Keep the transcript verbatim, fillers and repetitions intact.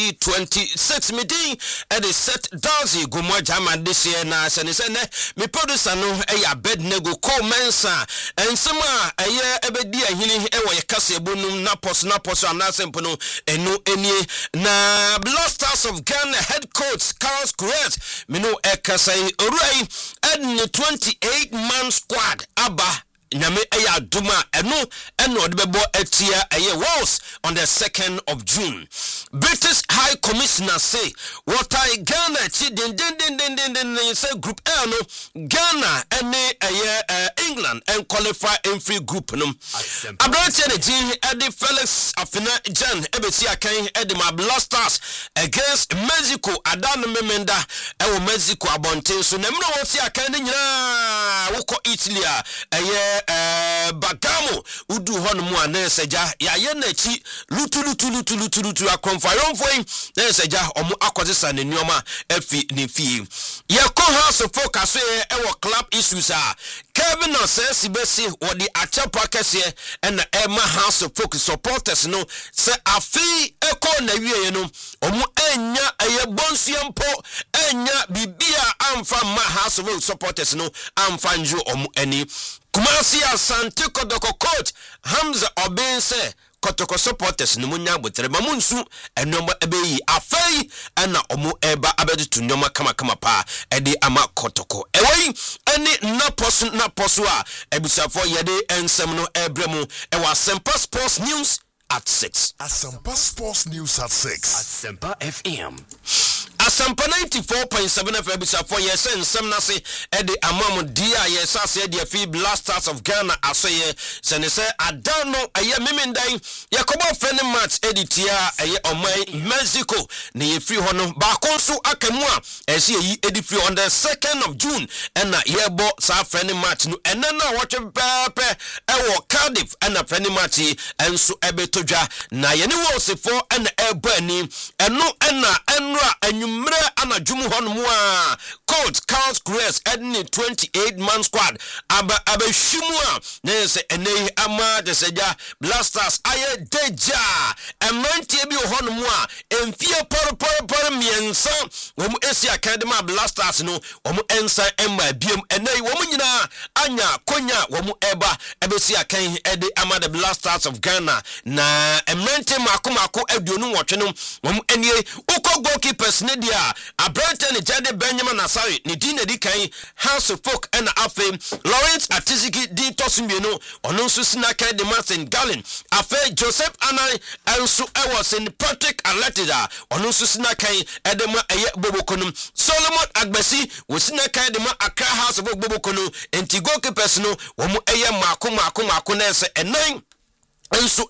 twenty twenty-six meeting at the set Dazi Gumwa Jama this year na senisene mi producer no eya Abednego Ko Mensa and some a year ebedi ahini ewo yakase ebunum na pos na pos anasempo no enu enie na Blasters of Ghana head coach Carlos Kuret mino ekasai orai and twenty-eight man squad aba Nyame eya duma eno eno odebebo etia eye Wales on the second of June. British High Commissioner say what I Ghana chi din din din din din din say group L no Ghana ene eye uh, England and qualify in free group no. Abrante ne ji Eddie Felix Afina Jan ebeti akan Eddie ma Blasters against Mexico adan memenda ewo Mexico abonten so na mro woti akan ne nyina woko Italy a eye Uh, Bagamo udu hon mu aneseja ya ye na chi lutu lutu lutu lutu lutu akonfayon foyin neseja omu akwodesa ne nioma afi ne fie ye ko house focus e e club issues a Kevin Osesi besi wodi achapa kese na Emma House of Focus supporters no se afi eko na wiye no omu enya eye bonsuempo enya bibia amfa ma House of supporters no amfa nju omu eni Kumasi Asante Kodoko coach Hamza Obense Kotoko supporters no munya botere mamunsu enomba ebeyi afei na omu eba abedu nyoma kama kama pa edi ama Kotoko ewe eni na posu na posu a ebisafo yede ensem no ebremu ewa Asempa Sports News at six. Asempa Sports News at six. Asempa F M. Asempa ninety-four point seven F M for yes and some nasi edi amamu dia yes as edi fi Blasters of Ghana asoye sene se adano aye mimindai yakobo friendly match edi tia aye omai Mexico ne ye free hono ba konso akamu a ese yi edi free on the second of June and na yebo sa friendly match no ene na watch pepe ewo Cardiff and na friendly match enso ebetodwa na ye ne wo se for and ebo ani eno ena enra anyu Mre anajumu honmua coach Carlos Grace edni twenty-eight man squad aba aba shimua nese ene ama deseja Blasters aye deja emantie bi honmua emfie por por por miensa womu esi academy Blasters no womu ensa emma biem ene womu nyina anya konya womu eba ebesi akan ede ama the Blasters of Ghana na emantie makomako aduonu wotwe no womu enie uko goalkeepers ne dia Abrante ne Jade Benjamin Asari ne di ne di kan House of Folk and afe Lawrence Atiziki di tosumieno ono nso sina kan de Martin Gallin afe Joseph Anai enso ewo Saint Patrick Aletida ono nso sina kan edema eye bobokonum Solomon Agbesi wo sina kan de ma Accra House of Folk bobokonum enti goalkeepers no wo mu eye mako mako mako na ese enan enso